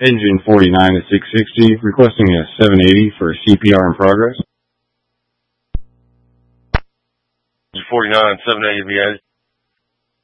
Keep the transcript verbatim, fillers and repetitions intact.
Engine forty-nine to six sixty, requesting a seven eighty for C P R in progress. forty-nine, seven eighty V A.